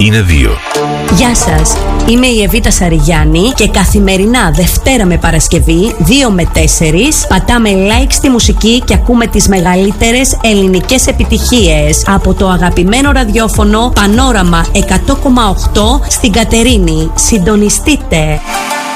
είναι δύο. Γεια σας, είμαι η Εβίτα Σαριγιάννη και καθημερινά Δευτέρα με Παρασκευή 2 με 4 πατάμε like στη μουσική και ακούμε τις μεγαλύτερες ελληνικές επιτυχίες από το αγαπημένο ραδιόφωνο Πανόραμα 100,8 στην Κατερίνη. Συντονιστείτε!